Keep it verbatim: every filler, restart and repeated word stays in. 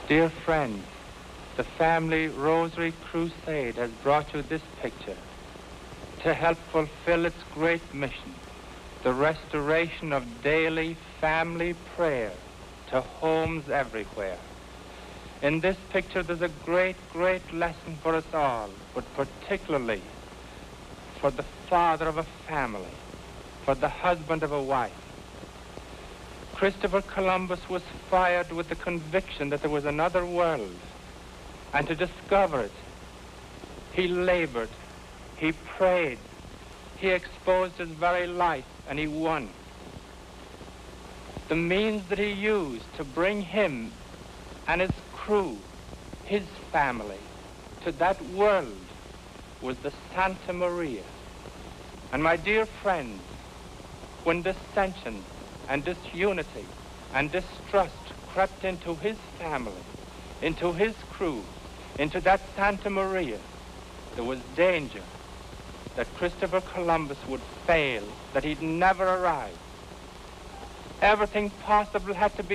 Dear friends, the Family Rosary Crusade has brought you this picture to help fulfill its great mission, the restoration of daily family prayer to homes everywhere. In this picture, there's a great, great lesson for us all, but particularly for the father of a family, for the husband of a wife. Christopher Columbus was fired with the conviction that there was another world, and to discover it, he labored, he prayed, he exposed his very life, and he won. The means that he used to bring him and his crew, his family, to that world was the Santa Maria. And my dear friends, when dissension and disunity and distrust crept into his family, into his crew, into that Santa Maria, there was danger that Christopher Columbus would fail, that he'd never arrive. Everything possible had to be